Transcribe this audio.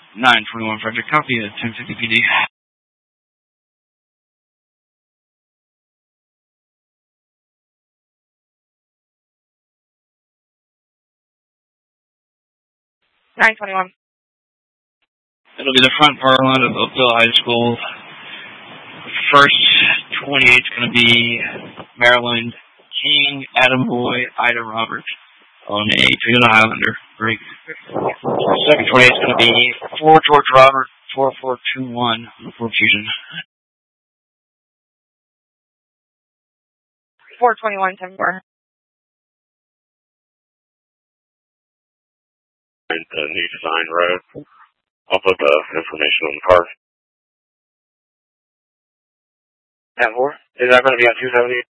921 Frederick, copy at 1050 PD. 921. It'll be the front parking lot of Oakville High School. First 28 is going to be Maryland King, Adam Boy, Ida Roberts on a Toyota Highlander break. Second 28 is going to be 4 George Robert, 4421 Ford Fusion. 421-74. The new design road. I'll put the information on the car. 10-4. Is that going to be on 270?